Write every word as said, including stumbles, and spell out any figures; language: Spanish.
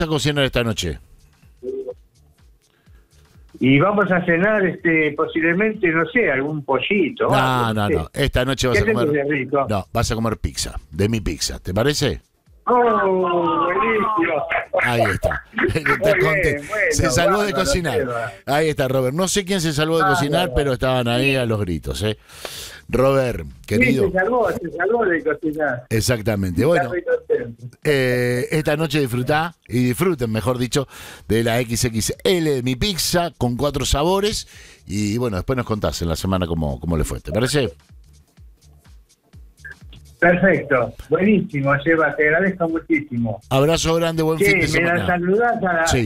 a cocinar esta noche? Y vamos a cenar, este, posiblemente, no sé, algún pollito. No, algo, no, sé. no. Esta noche vas ¿Qué a comer. tenés de rico? No, vas a comer pizza. De mi pizza. ¿Te parece? ¡Oh, buenísimo! Ahí está. Te Muy conté. bien, bueno, Se salvó de bárbaro, cocinar. Seba. Ahí está, Robert. No sé quién se salvó de Ah, cocinar, no. pero estaban ahí a los gritos, ¿eh? Robert, Sí, querido. se salvó, se salvó de cocinar. Exactamente. Bueno, Está muy contento. eh, esta noche disfrutá, y disfruten, mejor dicho, de la equis equis ele de mi pizza con cuatro sabores. Y bueno, después nos contás en la semana cómo, cómo le fue. ¿Te parece? Perfecto, buenísimo, Seba, te agradezco muchísimo. Abrazo grande, buen Sí, fin de me la semana. saludás a la, Sí.